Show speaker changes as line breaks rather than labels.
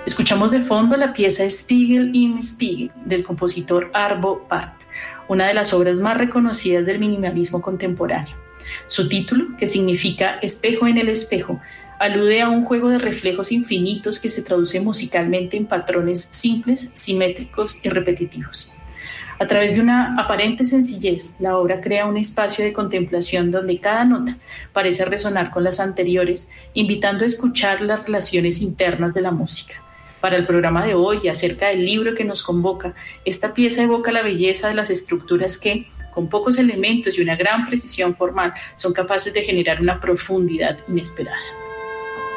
Escuchamos de fondo la pieza Spiegel im Spiegel del compositor Arvo Pärt, una de las obras más reconocidas del minimalismo contemporáneo. Su título, que significa espejo en el espejo, alude a un juego de reflejos infinitos que se traduce musicalmente en patrones simples, simétricos y repetitivos. A través de una aparente sencillez, la obra crea un espacio de contemplación donde cada nota parece resonar con las anteriores, invitando a escuchar las relaciones internas de la música. Para el programa de hoy, acerca del libro que nos convoca, esta pieza evoca la belleza de las estructuras que, con pocos elementos y una gran precisión formal, son capaces de generar una profundidad inesperada.